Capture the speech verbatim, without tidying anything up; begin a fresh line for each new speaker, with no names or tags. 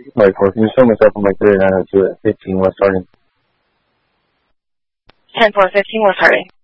Like four, can you show myself on my three nine to fifteen, we're starting.
ten four fifteen, we're starting.